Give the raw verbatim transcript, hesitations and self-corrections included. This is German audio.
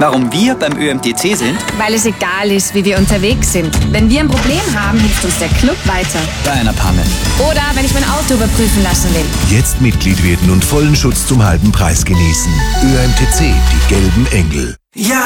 Warum wir beim Ö M T C sind? Weil es egal ist, wie wir unterwegs sind. Wenn wir ein Problem haben, hilft uns der Club weiter. Bei einer Panne. Oder wenn ich mein Auto überprüfen lassen will. Jetzt Mitglied werden und vollen Schutz zum halben Preis genießen. Ö M T C, die gelben Engel. Ja!